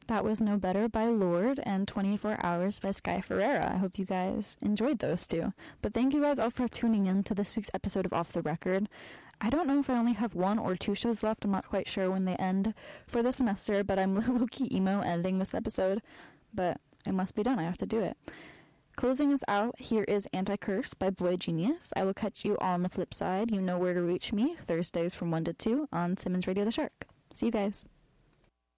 That was No Better by Lorde and 24 Hours by Sky Ferreira. I hope you guys enjoyed those two. But thank you guys all for tuning in to this week's episode of Off the Record. I don't know if I only have 1 or 2 shows left. I'm not quite sure when they end for the semester, but I'm low-key emo editing this episode. But it must be done. I have to do it. Closing us out, here is Anti-Curse by Boy Genius. I will catch you on the flip side. You know where to reach me, Thursdays from 1 to 2 on Simmons Radio the Shark. See you guys.